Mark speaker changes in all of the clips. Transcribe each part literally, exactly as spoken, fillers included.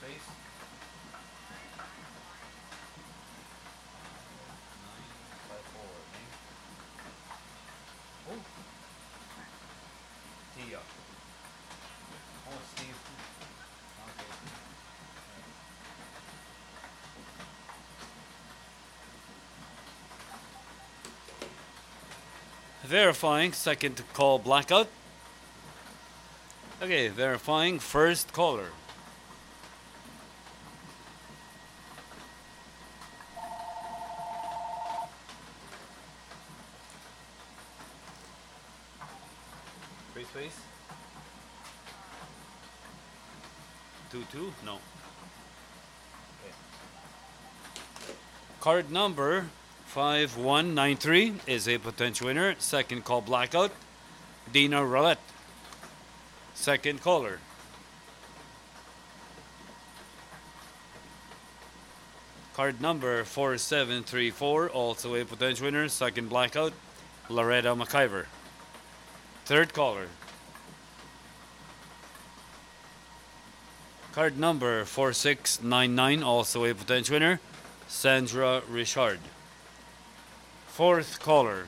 Speaker 1: please. Nine five four. Name. Oh, Tia. Oh, Steve. Okay.
Speaker 2: Verifying second call blackout. Okay, verifying first caller.
Speaker 1: Freeze, please.
Speaker 2: Two two? No.
Speaker 1: Okay.
Speaker 2: Card number five one nine three is a potential winner. Second call blackout. Dina Roulette. Second caller. Card number four seven three four, also a potential winner. Second blackout. Loretta McIver. Third caller. Card number four six nine nine, also a potential winner. Sandra Richard. Fourth caller.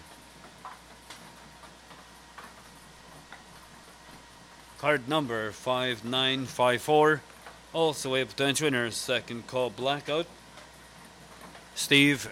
Speaker 2: Card number five nine five four, also a potential winner. Second call blackout. Steve